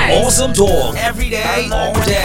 Awesome talk every day, all day.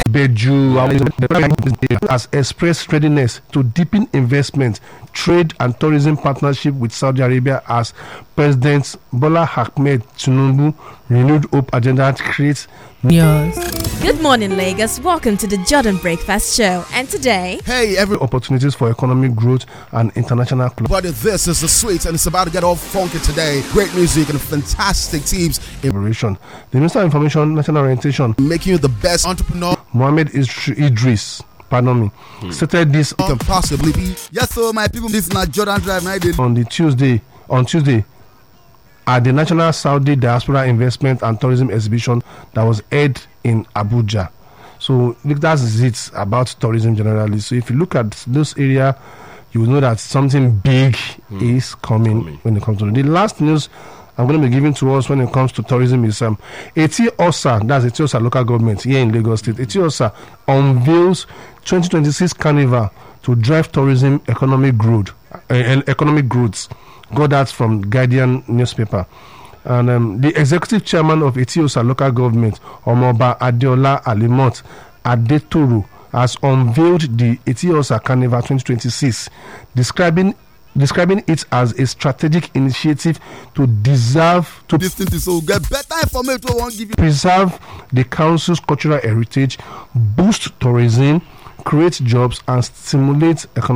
Beju has expressed readiness to deepen investment, trade and tourism partnership with Saudi Arabia as President Bola Ahmed Tinubu renewed hope agenda creates. Good morning, Lagos. Welcome to the Jordan Breakfast Show. And today, Every opportunities for economic growth and international. But this is the sweet, and it's about to get all funky today. Great music and fantastic teams in The Minister of Information, National Orientation, making you the best entrepreneur Mohammed Idris, stated this you can possibly be. Yes, so my people, this is not Jordan Drive night. on Tuesday at the National Saudi Diaspora Investment and Tourism Exhibition that was held in Abuja. So that's it about tourism generally. So if you look at this area, you will know that something big is coming when it comes to it. The last news I'm going to be giving to us when it comes to tourism is Eti-Osa, that's Eti-Osa local government here in Lagos State. Eti-Osa unveils 2026 carnival to drive tourism economic growth. Got that from Guardian newspaper. And the executive chairman of Eti-Osa local government, Omoba Adeola Alimot Adetoro, has unveiled the Eti-Osa Carnival 2026, describing it as a strategic initiative to preserve the council's cultural heritage, boost tourism, create jobs, and stimulate economic